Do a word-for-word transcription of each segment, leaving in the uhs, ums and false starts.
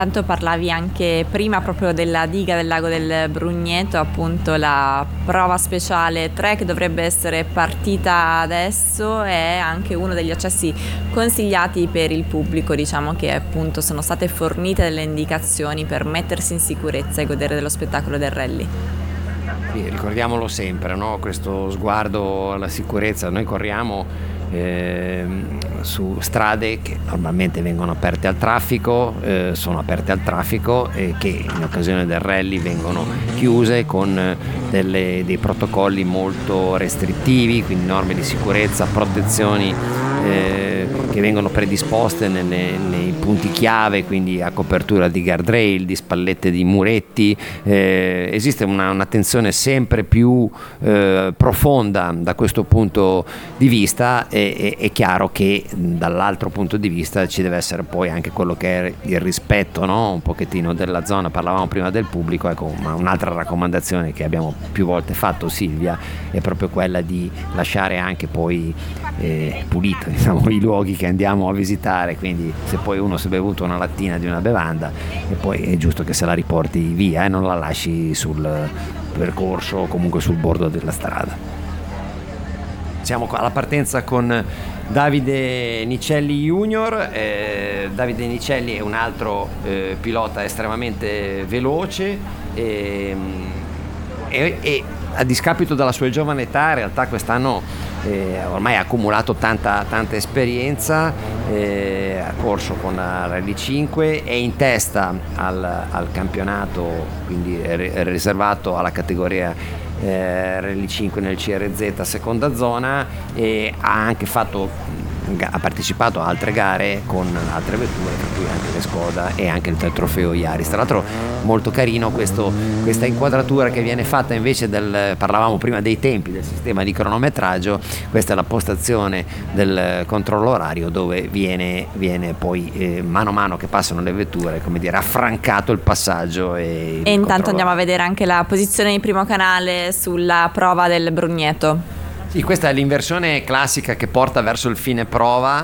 Tanto parlavi anche prima proprio della diga del lago del Brugneto, appunto la prova speciale tre che dovrebbe essere partita adesso è anche uno degli accessi consigliati per il pubblico, diciamo che appunto sono state fornite delle indicazioni per mettersi in sicurezza e godere dello spettacolo del rally. Sì, ricordiamolo sempre, no? Questo sguardo alla sicurezza, noi corriamo Eh, su strade che normalmente vengono aperte al traffico, eh, sono aperte al traffico e che in occasione del rally vengono chiuse con delle, dei protocolli molto restrittivi, quindi norme di sicurezza, protezioni eh, che vengono predisposte nelle, nei punti chiave, quindi a copertura di guardrail, di spallette di muretti. Eh, esiste una, un'attenzione sempre più eh, profonda da questo punto di vista. È, è chiaro che dall'altro punto di vista ci deve essere poi anche quello che è il rispetto, no? Un pochettino della zona. Parlavamo prima del pubblico, ecco, ma un'altra raccomandazione che abbiamo più volte fatto, Silvia, è proprio quella di lasciare anche poi eh, pulito, diciamo, i luoghi che andiamo a visitare, quindi se poi uno si è bevuto una lattina di una bevanda e poi è giusto che se la riporti via e eh, non la lasci sul percorso o comunque sul bordo della strada. Siamo alla partenza con Davide Nicelli Junior. Eh, Davide Nicelli è un altro eh, pilota estremamente veloce e, e, e a discapito della sua giovane età in realtà quest'anno eh, ormai ha accumulato tanta, tanta esperienza, eh, ha corso con la Rally cinque, è in testa al, al campionato, quindi è riservato alla categoria Eh, Rally cinque nel C R Z seconda zona, e ha anche fatto ha partecipato a altre gare con altre vetture, tra cui anche le Skoda e anche il trofeo Yaris. Tra l'altro molto carino questo, questa inquadratura che viene fatta invece del, parlavamo prima dei tempi del sistema di cronometraggio, questa è la postazione del controllo orario dove viene, viene poi eh, mano a mano che passano le vetture, come dire, affrancato il passaggio. E, e intanto andiamo a vedere anche la posizione di primo canale sulla prova del Brugneto. Sì, questa è l'inversione classica che porta verso il fine prova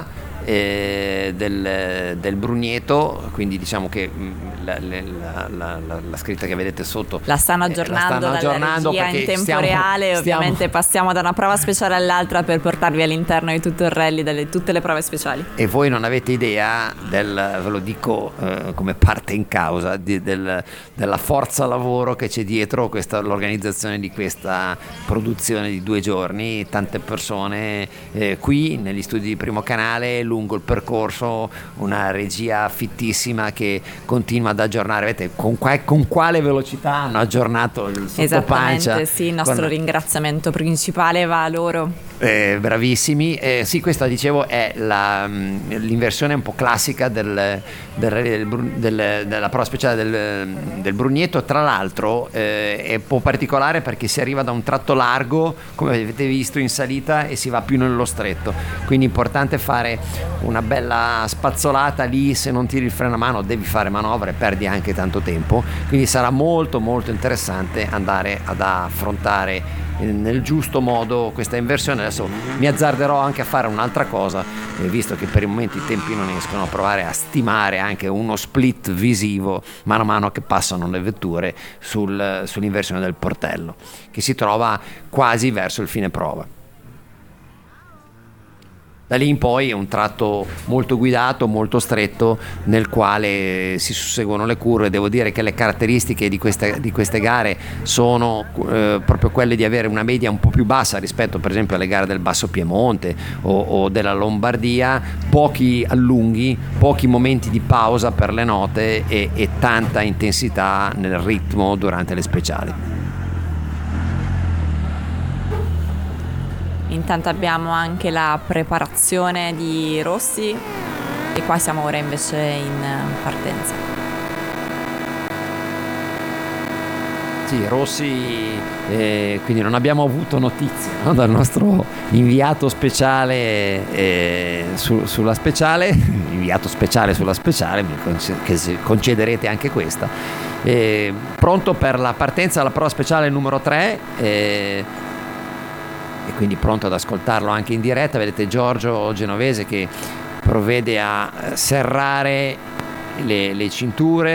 eh, del, del Brugneto, quindi diciamo che la, la, la, la, la scritta che vedete sotto la stanno aggiornando, eh, la stanno aggiornando dalla regia in tempo stiamo, reale stiamo... ovviamente passiamo da una prova speciale all'altra per portarvi all'interno di tutto il rally, delle tutte le prove speciali. E voi non avete idea del, ve lo dico eh, come parte in causa di, del, della forza lavoro che c'è dietro questa, l'organizzazione di questa produzione di due giorni, tante persone eh, qui negli studi di Primo Canale, lungo il percorso, una regia fittissima che continua ad aggiornare. Vedete con, qua, con quale velocità hanno aggiornato il sottopancia. Esattamente, sì, il nostro con... ringraziamento principale va a loro. Eh, bravissimi, eh, sì, questa dicevo è la, l'inversione un po' classica del, del, del, del, della prova speciale del, del Brugneto. Tra l'altro eh, è un po' particolare perché si arriva da un tratto largo, come avete visto, in salita, e si va più nello stretto, quindi è importante fare una bella spazzolata lì. Se non tiri il freno a mano devi fare manovra e perdi anche tanto tempo, quindi sarà molto molto interessante andare ad affrontare nel giusto modo questa inversione. Adesso mi azzarderò anche a fare un'altra cosa, eh, visto che per il momento i tempi non escono, a provare a stimare anche uno split visivo mano a mano che passano le vetture sul, sull'inversione del portello, che si trova quasi verso il fine prova. Da lì in poi è un tratto molto guidato, molto stretto, nel quale si susseguono le curve. Devo dire che le caratteristiche di queste, di queste gare sono eh, proprio quelle di avere una media un po' più bassa rispetto per esempio alle gare del Basso Piemonte o, o della Lombardia, pochi allunghi, pochi momenti di pausa per le note e, e tanta intensità nel ritmo durante le speciali. Intanto abbiamo anche la preparazione di Rossi e qua siamo ora invece in partenza. Sì, Rossi, eh, quindi non abbiamo avuto notizie, no, dal nostro inviato speciale eh, su, sulla speciale, inviato speciale sulla speciale, che concederete anche questa. Eh, pronto per la partenza della prova speciale numero tre. Eh, e quindi pronto ad ascoltarlo anche in diretta. Vedete Giorgio Genovese che provvede a serrare le, le cinture.